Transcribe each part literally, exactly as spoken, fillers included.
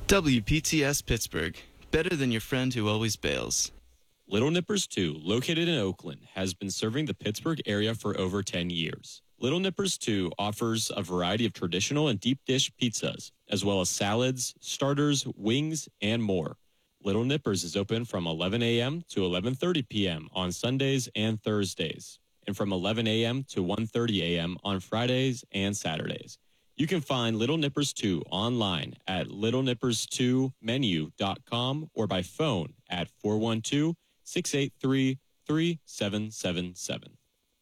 W P T S Pittsburgh, better than your friend who always bails. Little Nippers two, located in Oakland, has been serving the Pittsburgh area for over ten years. Little Nippers two offers a variety of traditional and deep dish pizzas, as well as salads, starters, wings, and more. Little Nippers is open from eleven a.m. to eleven thirty p.m. on Sundays and Thursdays, and from eleven a.m. to one thirty a.m. on Fridays and Saturdays. You can find Little Nippers two online at little nippers two menu dot com or by phone at four one two, six eight three, three seven seven seven.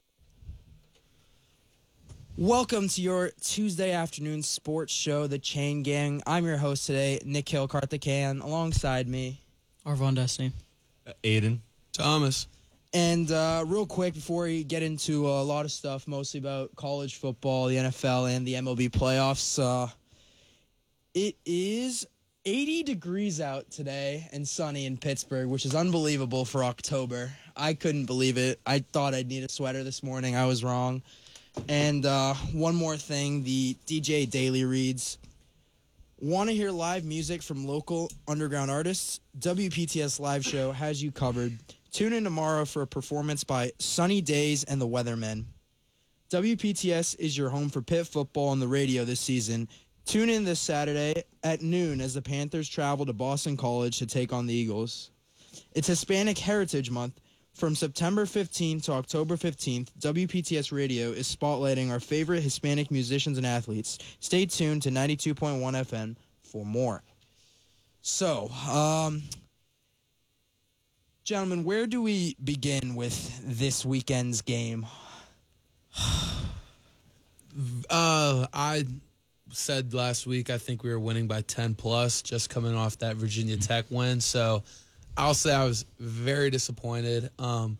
Welcome to your Tuesday afternoon sports show, The Chain Gang. I'm your host today, Nick Hill Karthikeyan. Alongside me, Arvon Destiny, uh, Aiden, Thomas. And uh, real quick, before we get into a lot of stuff, mostly about college football, the N F L, and the M L B playoffs, uh, it is eighty degrees out today and sunny in Pittsburgh, which is unbelievable for October. I couldn't believe it. I thought I'd need a sweater this morning. I was wrong. And uh, one more thing, the D J Daily reads, want to hear live music from local underground artists? W P T S Live Show has you covered. Tune in tomorrow for a performance by Sunny Days and the Weathermen. W P T S is your home for Pitt football on the radio this season. Tune in this Saturday at noon as the Panthers travel to Boston College to take on the Eagles. It's Hispanic Heritage Month. From September fifteenth to October fifteenth, W P T S Radio is spotlighting our favorite Hispanic musicians and athletes. Stay tuned to ninety-two point one F M for more. So, um... gentlemen, where do we begin with this weekend's game? uh, I said last week I think we were winning by ten plus, just coming off that Virginia Tech win. So I'll say I was very disappointed. Um,